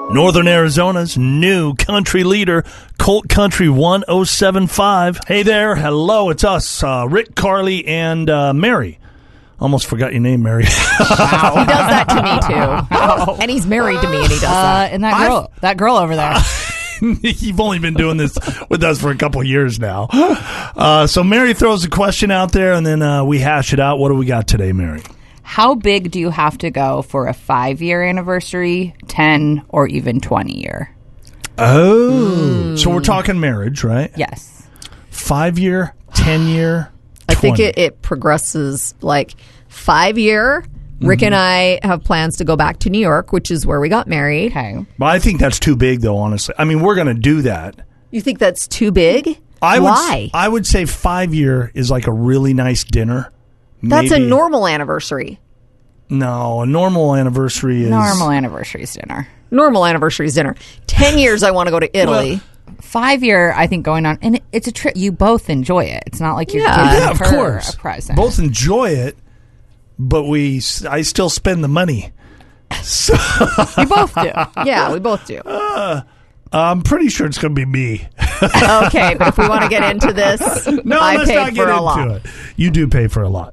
Northern Arizona's new country leader, Colt Country 1075. Hey there. Hello. It's us, Rick, Carly, and Mary. Almost forgot your name, Mary. Wow. He does that to me, too. Wow. And he's married to me, and he does that. And that girl over there. You've only been doing this with us for a couple of years now. So Mary throws a question out there, and then we hash it out. What do we got today, Mary? How big do you have to go for a 5-year anniversary, 10, or even 20-year? Oh. So we're talking marriage, right? Yes. 5-year, 10-year, 20. I think it progresses like 5-year. Rick and I have plans to go back to New York, which is where we got married. Okay. But I think that's too big, though, honestly. I mean, we're going to do that. You think that's too big? Why? I would say 5-year is like a really nice dinner. That's a normal anniversary. No, a normal anniversary is... Normal anniversary's dinner. Normal anniversary's dinner. 10 years, I want to go to Italy. 5-year, I think, going on... And it's a trip. You both enjoy it. It's not like you're giving of her course. a present. Both enjoy it, but I still spend the money. So you both do. Yeah, we both do. I'm pretty sure it's going to be me. Okay, but if we want to get into this, I pay for a lot. It. You do pay for a lot.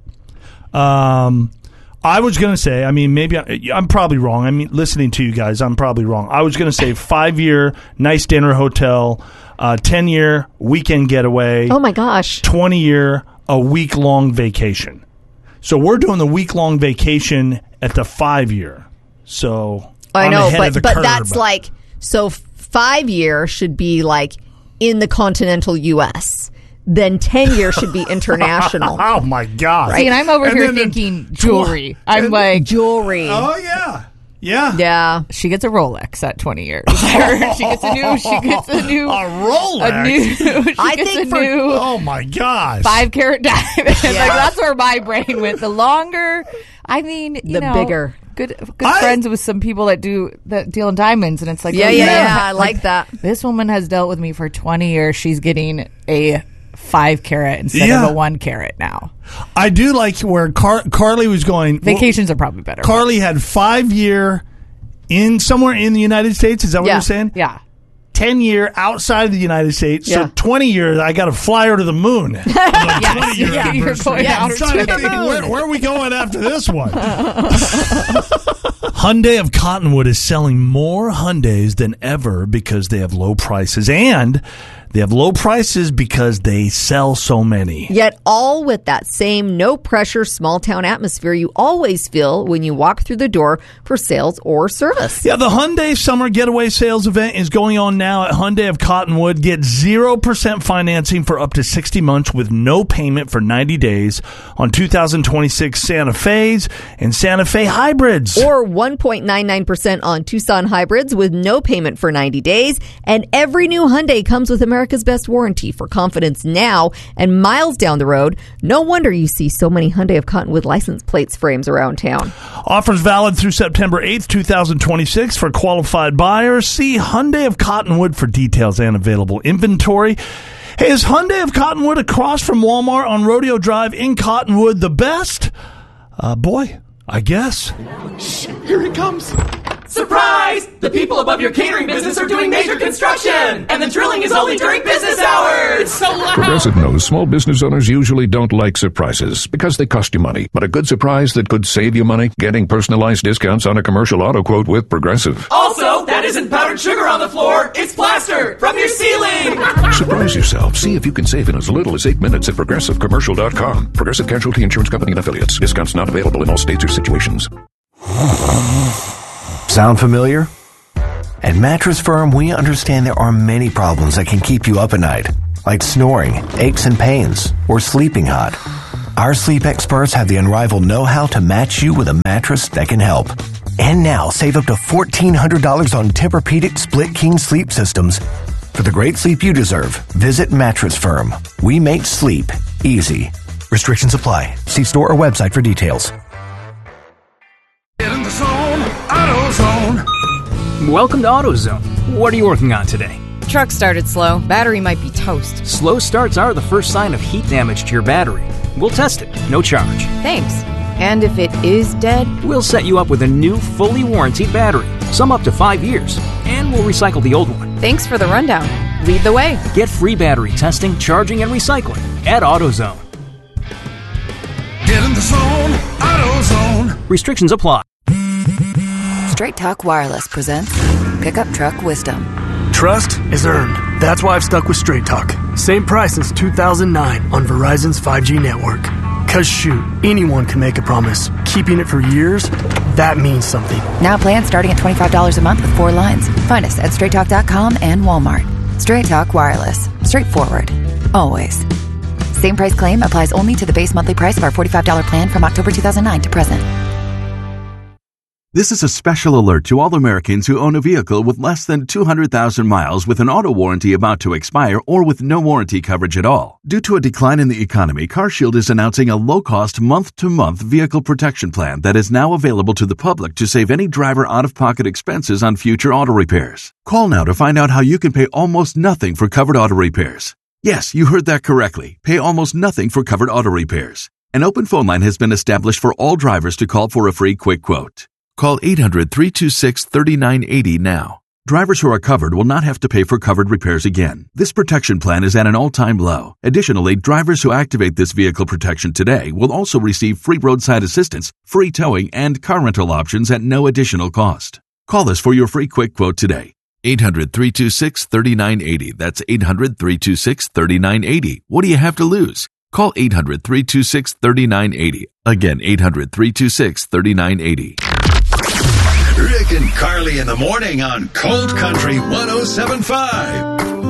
I was going to say, I mean, maybe I'm probably wrong. I mean, listening to you guys, I'm probably wrong. I was going to say 5-year, nice dinner hotel, 10-year, weekend getaway. Oh, my gosh. 20-year, a week-long vacation. So we're doing the week-long vacation at the 5-year. So I know, but that's like, so 5-year should be like in the continental U.S., then 10 years should be international. Oh, my God. Right? See, and I'm over here thinking jewelry. I'm like... Jewelry. Oh, yeah. Yeah. Yeah. She gets a Rolex at 20 years. She gets a new... A Rolex? Oh, my gosh. 5-carat diamond. Like, that's where my brain went. The longer... I mean, you know... bigger. Good friends with some people that deal in diamonds, and it's like... Yeah, I like that. This woman has dealt with me for 20 years. She's getting a 5-carat instead of a 1-carat now. I do like where Carly was going. Vacations are probably better. Carly had 5-year somewhere in the United States. Is that what you're saying? Yeah. 10-year outside of the United States. Yeah. So 20 years, I got to fly her to the moon. You're going out I'm trying to think, where are we going after this one? Hyundai of Cottonwood is selling more Hyundais than ever because they have low prices, and they have low prices because they sell so many. Yet all with that same no-pressure, small-town atmosphere you always feel when you walk through the door for sales or service. Yeah, the Hyundai Summer Getaway Sales Event is going on now at Hyundai of Cottonwood. Get 0% financing for up to 60 months with no payment for 90 days on 2026 Santa Fe's and Santa Fe hybrids. Or 1.99% on Tucson hybrids with no payment for 90 days. And every new Hyundai comes with America's best warranty for confidence now and miles down the road. No wonder you see so many Hyundai of Cottonwood license plates frames around town. Offers valid through September 8th, 2026 for qualified buyers. See Hyundai of Cottonwood for details and available inventory. Hey, is Hyundai of Cottonwood across from Walmart on Rodeo Drive in Cottonwood the best? Boy, I guess. Shh, here it comes. Surprise! The people above your catering business are doing major construction, and the drilling is only during business hours. It's so loud. Progressive knows small business owners usually don't like surprises because they cost you money. But a good surprise that could save you money? Getting personalized discounts on a commercial auto quote with Progressive. Also, that isn't powdered sugar on the floor. It's plaster from your ceiling. Surprise yourself. See if you can save in as little as 8 minutes at ProgressiveCommercial.com. Progressive Casualty Insurance Company and Affiliates. Discounts not available in all states or situations. Sound familiar? At Mattress Firm, we understand there are many problems that can keep you up at night, like snoring, aches and pains, or sleeping hot. Our sleep experts have the unrivaled know-how to match you with a mattress that can help. And now, save up to $1,400 on Tempur-Pedic Split King sleep systems. For the great sleep you deserve, visit Mattress Firm. We make sleep easy. Restrictions apply. See store or website for details. Get in the zone, AutoZone. Welcome to AutoZone. What are you working on today? Truck started slow. Battery might be toast. Slow starts are the first sign of heat damage to your battery. We'll test it, no charge. Thanks. And if it is dead? We'll set you up with a new, fully warranted battery. Some up to 5 years. we'll recycle the old one. Thanks for the rundown. Lead the way. Get free battery testing, charging, and recycling at AutoZone. Get in the zone, AutoZone. Restrictions apply. Straight Talk Wireless presents Pickup Truck Wisdom. Trust is earned. That's why I've stuck with Straight Talk. Same price since 2009 on Verizon's 5G network. Cause shoot, anyone can make a promise. Keeping it for years, that means something. Now plans starting at $25 a month with 4 lines. Find us at straighttalk.com and Walmart. Straight Talk Wireless. Straightforward. Always. Same price claim applies only to the base monthly price of our $45 plan from October 2009 to present. This is a special alert to all Americans who own a vehicle with less than 200,000 miles with an auto warranty about to expire or with no warranty coverage at all. Due to a decline in the economy, CarShield is announcing a low-cost month-to-month vehicle protection plan that is now available to the public to save any driver out-of-pocket expenses on future auto repairs. Call now to find out how you can pay almost nothing for covered auto repairs. Yes, you heard that correctly. Pay almost nothing for covered auto repairs. An open phone line has been established for all drivers to call for a free quick quote. Call 800-326-3980 now. Drivers who are covered will not have to pay for covered repairs again. This protection plan is at an all-time low. Additionally, drivers who activate this vehicle protection today will also receive free roadside assistance, free towing, and car rental options at no additional cost. Call us for your free quick quote today. 800-326-3980. That's 800-326-3980. What do you have to lose? Call 800-326-3980. Again, 800-326-3980. Rick and Carly in the morning on Cold Country 107.5.